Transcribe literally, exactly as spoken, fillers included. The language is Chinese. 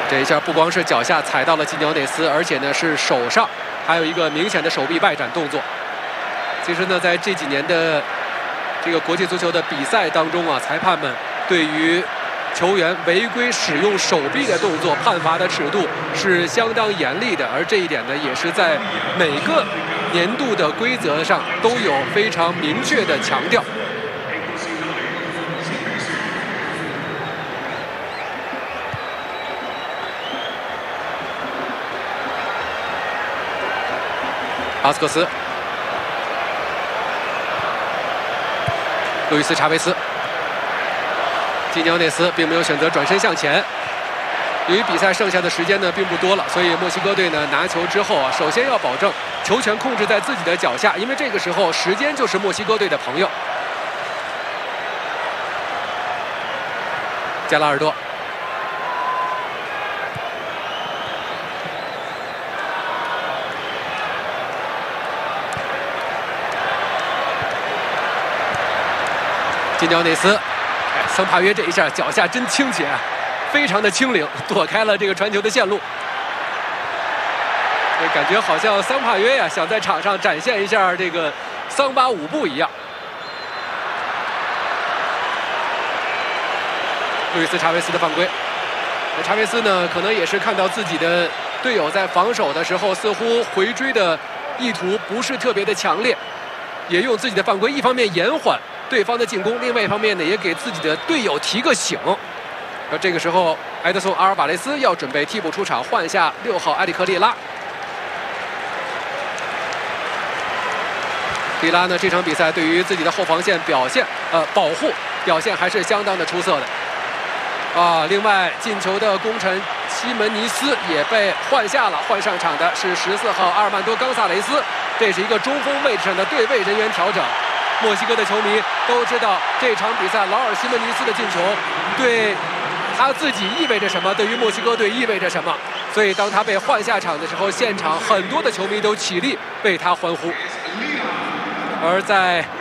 这一下不光是脚下踩到了基鸟内斯，而且呢是手上还有一个明显的手臂外展动作。其实呢，在这几年的这个国际足球的比赛当中啊，裁判们对于球员违规使用手臂的动作判罚的尺度是相当严厉的，而这一点呢，也是在每个年度的规则上都有非常明确的强调。阿斯克斯，路易斯·查韦斯。基鸟内斯并没有选择转身向前。由于比赛剩下的时间呢并不多了，所以墨西哥队呢拿球之后啊，首先要保证球权控制在自己的脚下，因为这个时候时间就是墨西哥队的朋友。加拉尔多，基鸟内斯。桑帕约这一下脚下真轻巧，非常的轻灵，躲开了这个传球的线路。感觉好像桑帕约呀想在场上展现一下这个桑巴舞步一样。路易斯·查韦斯的犯规，那查韦斯呢可能也是看到自己的队友在防守的时候似乎回追的意图不是特别的强烈，也用自己的犯规一方面延缓对方的进攻，另外一方面呢，也给自己的队友提个醒。而这个时候，埃德松·阿尔瓦雷斯要准备替补出场，换下六号埃里克·列拉。列拉呢，这场比赛对于自己的后防线表现，呃，保护表现还是相当的出色的。啊，另外进球的功臣西门尼斯也被换下了，换上场的是十四号阿尔曼多·冈萨雷斯，这是一个中锋位置上的对位人员调整。墨西哥的球迷都知道这场比赛劳尔·西门尼斯的进球对他自己意味着什么，对于墨西哥队意味着什么，所以当他被换下场的时候，现场很多的球迷都起立为他欢呼。而在